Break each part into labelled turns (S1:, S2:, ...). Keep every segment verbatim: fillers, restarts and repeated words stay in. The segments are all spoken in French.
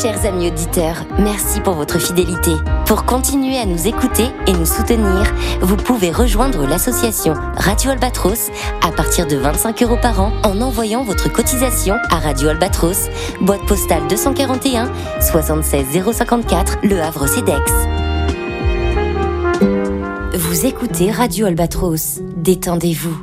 S1: Chers amis auditeurs, merci pour votre fidélité. Pour continuer à nous écouter et nous soutenir, vous pouvez rejoindre l'association Radio Albatros à partir de vingt-cinq euros par an en envoyant votre cotisation à Radio Albatros, boîte postale deux cent quarante et un, soixante-seize zéro cinquante-quatre, Le Havre Cedex. Vous écoutez Radio Albatros, détendez-vous.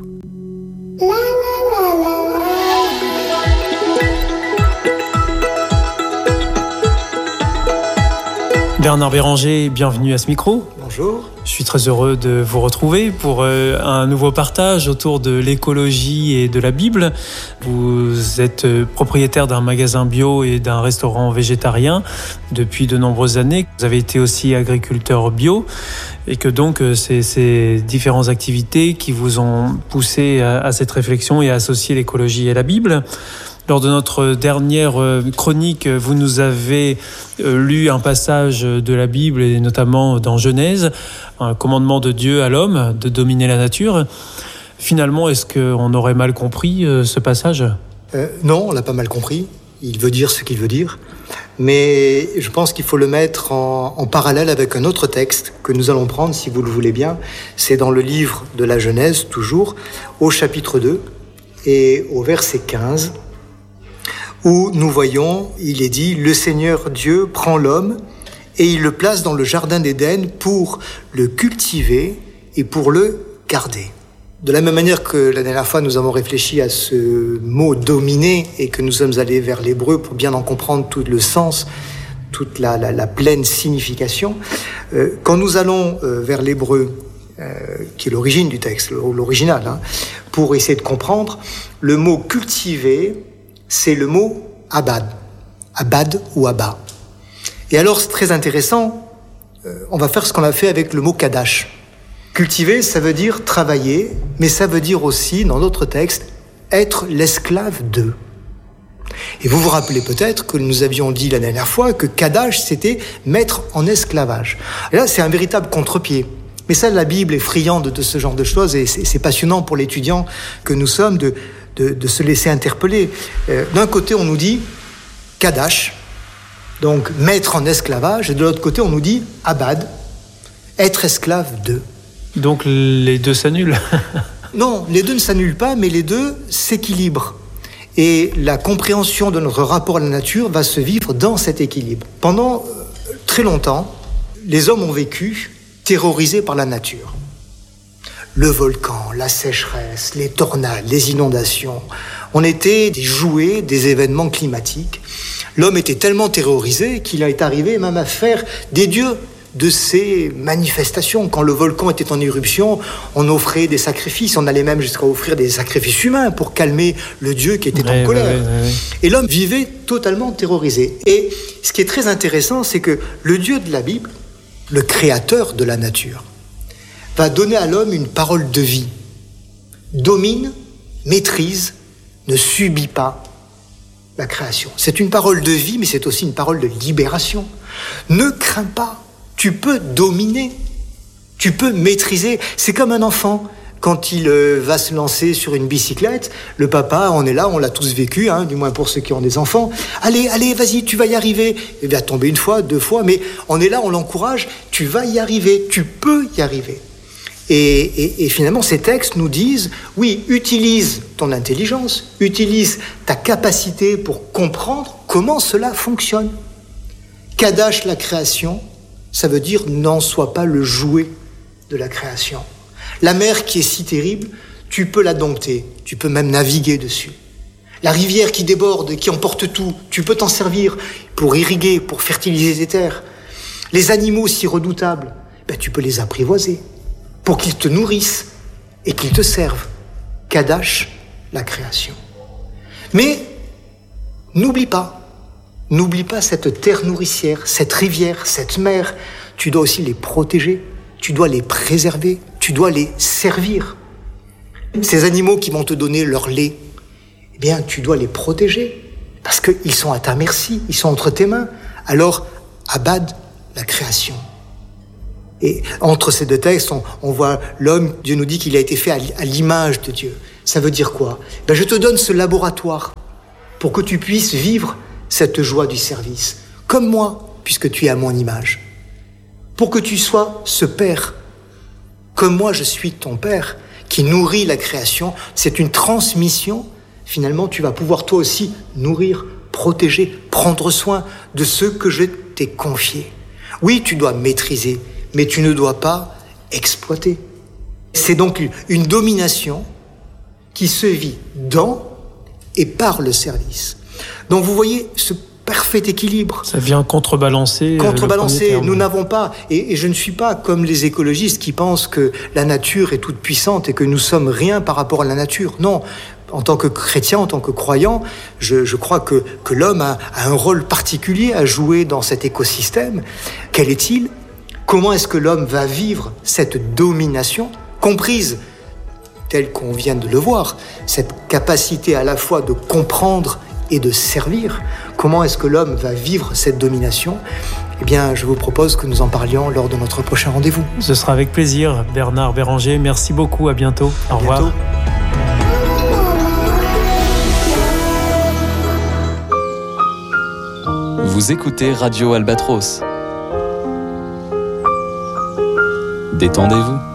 S2: Bernard Béranger, bienvenue à ce micro.
S3: Bonjour.
S2: Je suis très heureux de vous retrouver pour euh, un nouveau partage autour de l'écologie et de la Bible. Vous êtes euh, propriétaire d'un magasin bio et d'un restaurant végétarien depuis de nombreuses années. Vous avez été aussi agriculteur bio et que donc euh, c'est ces différentes activités qui vous ont poussé à, à cette réflexion et à associer l'écologie et la Bible. Lors de notre dernière chronique, vous nous avez lu un passage de la Bible, et notamment dans Genèse, un commandement de Dieu à l'homme de dominer la nature. Finalement, est-ce qu'on aurait mal compris ce passage ?
S3: euh, Non, on l'a pas mal compris. Il veut dire ce qu'il veut dire. Mais je pense qu'il faut le mettre en, en parallèle avec un autre texte que nous allons prendre, si vous le voulez bien. C'est dans le livre de la Genèse, toujours, au chapitre deux et au verset quinze. Où nous voyons, il est dit, le Seigneur Dieu prend l'homme et il le place dans le jardin d'Éden pour le cultiver et pour le garder. De la même manière que la dernière fois nous avons réfléchi à ce mot dominer et que nous sommes allés vers l'hébreu pour bien en comprendre tout le sens, toute la, la, la pleine signification, euh, quand nous allons euh, vers l'hébreu, euh, qui est l'origine du texte, l'original, hein, pour essayer de comprendre, le mot cultiver, c'est le mot abad, abad ou abba. Et alors, c'est très intéressant, euh, on va faire ce qu'on a fait avec le mot kadash. Cultiver, ça veut dire travailler, mais ça veut dire aussi, dans notre texte, être l'esclave d'eux. Et vous vous rappelez peut-être que nous avions dit la dernière fois que kadash, c'était mettre en esclavage. Et là, c'est un véritable contre-pied. Mais ça, la Bible est friande de ce genre de choses, et c'est, c'est passionnant pour l'étudiant que nous sommes de De, de se laisser interpeller. Euh, d'un côté, on nous dit Kadash, donc mettre en esclavage, et de l'autre côté, on nous dit Abad, être esclave d'eux.
S2: Donc les deux s'annulent.
S3: Non, les deux ne s'annulent pas, mais les deux s'équilibrent. Et la compréhension de notre rapport à la nature va se vivre dans cet équilibre. Pendant euh, très longtemps, les hommes ont vécu terrorisés par la nature. Le volcan, la sécheresse, les tornades, les inondations. On était des jouets des événements climatiques. L'homme était tellement terrorisé qu'il est arrivé même à faire des dieux de ces manifestations. Quand le volcan était en éruption, on offrait des sacrifices. On allait même jusqu'à offrir des sacrifices humains pour calmer le dieu qui était ouais, en colère. Ouais, ouais, ouais. Et l'homme vivait totalement terrorisé. Et ce qui est très intéressant, c'est que le Dieu de la Bible, le créateur de la nature, va donner à l'homme une parole de vie. Domine, maîtrise, ne subit pas la création. C'est une parole de vie, mais c'est aussi une parole de libération. Ne crains pas, tu peux dominer, tu peux maîtriser. C'est comme un enfant, quand il euh, va se lancer sur une bicyclette, le papa, on est là, on l'a tous vécu, hein, du moins pour ceux qui ont des enfants. Allez, allez, vas-y, tu vas y arriver. Il va tomber une fois, deux fois, mais on est là, on l'encourage, tu vas y arriver, tu peux y arriver. Et, et, et finalement, ces textes nous disent, oui, utilise ton intelligence, utilise ta capacité pour comprendre comment cela fonctionne. Kadash, la création, ça veut dire n'en sois pas le jouet de la création. La mer qui est si terrible, tu peux la dompter, tu peux même naviguer dessus. La rivière qui déborde, qui emporte tout, tu peux t'en servir pour irriguer, pour fertiliser tes terres. Les animaux si redoutables, ben, tu peux les apprivoiser pour qu'ils te nourrissent et qu'ils te servent. Kadash, la création. Mais n'oublie pas, n'oublie pas cette terre nourricière, cette rivière, cette mer. Tu dois aussi les protéger, tu dois les préserver, tu dois les servir. Ces animaux qui vont te donner leur lait, eh bien, tu dois les protéger parce qu'ils sont à ta merci, ils sont entre tes mains. Alors, abad, la création. Et entre ces deux textes, on, on voit l'homme, Dieu nous dit qu'il a été fait à, à l'image de Dieu. Ça veut dire quoi ? Ben, je te donne ce laboratoire pour que tu puisses vivre cette joie du service. comme moi, puisque tu es à mon image. Pour que tu sois ce Père, comme moi je suis ton Père, qui nourrit la création, c'est une transmission. Finalement, tu vas pouvoir toi aussi nourrir, protéger, prendre soin de ceux que je t'ai confiés. Oui, tu dois maîtriser, mais tu ne dois pas exploiter. C'est donc une domination qui se vit dans et par le service. Donc vous voyez ce parfait équilibre.
S2: Ça vient contrebalancer.
S3: Contrebalancer, nous n'avons pas, et, et je ne suis pas comme les écologistes qui pensent que la nature est toute puissante et que nous sommes rien par rapport à la nature. Non, en tant que chrétien, en tant que croyant, je, je crois que, que l'homme a, a un rôle particulier à jouer dans cet écosystème. Quel est-il ? Comment est-ce que l'homme va vivre cette domination, comprise telle qu'on vient de le voir, cette capacité à la fois de comprendre et de servir? Comment est-ce que l'homme va vivre cette domination ? Eh bien, je vous propose que nous en parlions lors de notre prochain rendez-vous.
S2: Ce sera avec plaisir. Bernard Béranger, merci beaucoup. À bientôt. Au revoir.
S3: Bientôt.
S4: Vous écoutez Radio Albatros. Détendez-vous.